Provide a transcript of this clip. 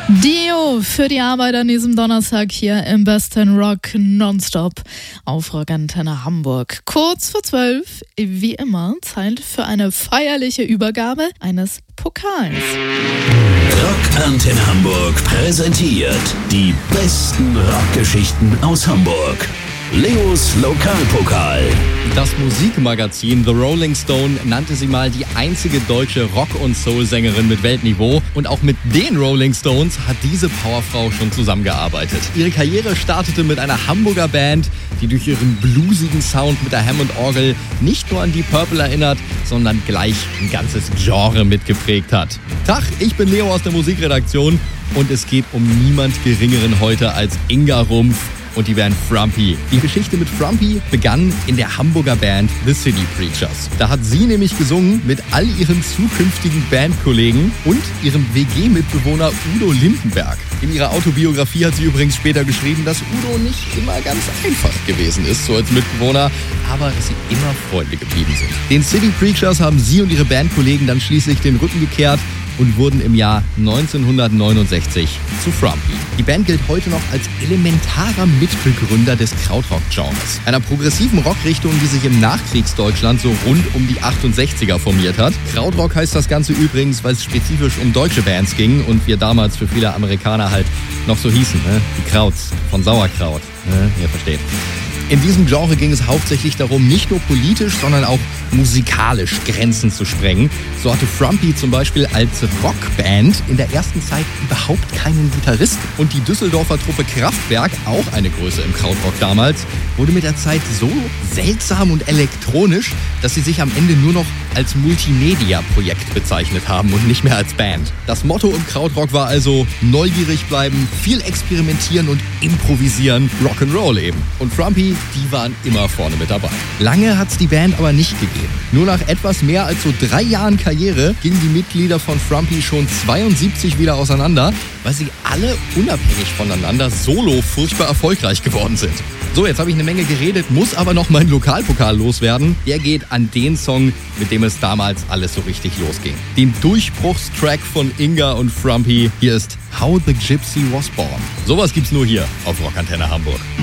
Dio für die Arbeit an diesem Donnerstag hier im besten Rock nonstop auf Rockantenne Hamburg. Kurz vor 12, wie immer, Zeit für eine feierliche Übergabe eines Pokals. Rockantenne Hamburg präsentiert die besten Rockgeschichten aus Hamburg. Leos Lokalpokal. Das Musikmagazin The Rolling Stone nannte sie mal die einzige deutsche Rock- und Soul-Sängerin mit Weltniveau. Und auch mit den Rolling Stones hat diese Powerfrau schon zusammengearbeitet. Ihre Karriere startete mit einer Hamburger Band, die durch ihren bluesigen Sound mit der Hammond-Orgel nicht nur an Deep Purple erinnert, sondern gleich ein ganzes Genre mitgeprägt hat. Tag, ich bin Leo aus der Musikredaktion und es geht um niemand Geringeren heute als Inga Rumpf und die Band Frumpy. Die Geschichte mit Frumpy begann in der Hamburger Band The City Preachers. Da hat sie nämlich gesungen mit all ihren zukünftigen Bandkollegen und ihrem WG-Mitbewohner Udo Lindenberg. In ihrer Autobiografie hat sie übrigens später geschrieben, dass Udo nicht immer ganz einfach gewesen ist, so als Mitbewohner, aber dass sie immer Freunde geblieben sind. Den City Preachers haben sie und ihre Bandkollegen dann schließlich den Rücken gekehrt und wurden im Jahr 1969 zu Frumpy. Die Band gilt heute noch als elementarer Mitbegründer des Krautrock-Genres, einer progressiven Rockrichtung, die sich im Nachkriegsdeutschland so rund um die 68er formiert hat. Krautrock heißt das Ganze übrigens, weil es spezifisch um deutsche Bands ging und wir damals für viele Amerikaner halt noch so hießen, ne? Die Krauts von Sauerkraut, ne? Ihr versteht. In diesem Genre ging es hauptsächlich darum, nicht nur politisch, sondern auch musikalisch Grenzen zu sprengen. So hatte Frumpy zum Beispiel als Rockband in der ersten Zeit überhaupt keinen Gitarristen. Und die Düsseldorfer Truppe Kraftwerk, auch eine Größe im Krautrock damals, wurde mit der Zeit so seltsam und elektronisch, dass sie sich am Ende nur noch als Multimedia-Projekt bezeichnet haben und nicht mehr als Band. Das Motto im Krautrock war also neugierig bleiben, viel experimentieren und improvisieren, Rock'n'Roll eben. Und Frumpy, die waren immer vorne mit dabei. Lange hat's die Band aber nicht gegeben. Nur nach etwas mehr als so 3 Jahren Karriere gingen die Mitglieder von Frumpy schon 72 wieder auseinander, weil sie alle unabhängig voneinander solo furchtbar erfolgreich geworden sind. So, jetzt habe ich eine Menge geredet, muss aber noch meinen Lokalpokal loswerden. Der geht an den Song, mit dem es damals alles so richtig losging. Den Durchbruchstrack von Inga und Frumpy. Hier ist How the Gypsy Was Born. Sowas gibt's nur hier auf Rockantenne Hamburg.